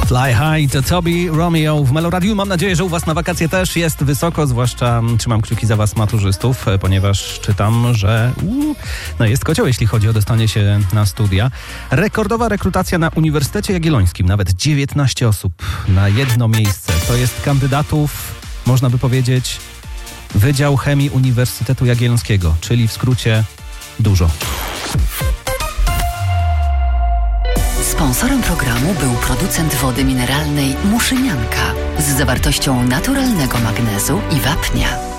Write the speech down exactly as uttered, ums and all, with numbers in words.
Fly High to Toby Romeo w Meloradiu. Mam nadzieję, że u was na wakacje też jest wysoko, zwłaszcza trzymam kciuki za was maturzystów, ponieważ czytam, że uu, no jest kocioł, jeśli chodzi o dostanie się na studia. Rekordowa rekrutacja na Uniwersytecie Jagiellońskim, nawet dziewiętnaście osób na jedno miejsce. To jest kandydatów, można by powiedzieć, Wydział Chemii Uniwersytetu Jagiellońskiego, czyli w skrócie dużo. Sponsorem programu był producent wody mineralnej Muszynianka z zawartością naturalnego magnezu i wapnia.